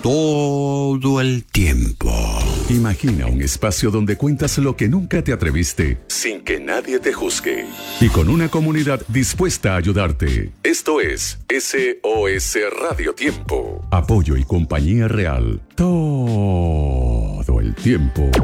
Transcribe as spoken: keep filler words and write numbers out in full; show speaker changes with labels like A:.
A: todo el tiempo.
B: Imagina un espacio donde cuentas lo que nunca te atreviste, sin que nadie te juzgue. Y con una comunidad dispuesta a ayudarte. Esto es S O S Radio Tiempo. Apoyo y compañía real. Todo el tiempo.